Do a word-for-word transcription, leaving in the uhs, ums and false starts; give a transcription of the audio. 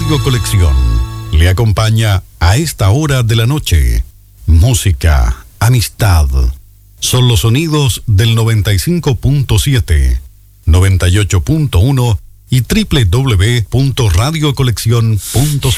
Radio Colección le acompaña a esta hora de la noche. Música, amistad. Son los sonidos del noventa y cinco punto siete, noventa y ocho punto uno y doble u doble u doble u punto radio colección punto c l.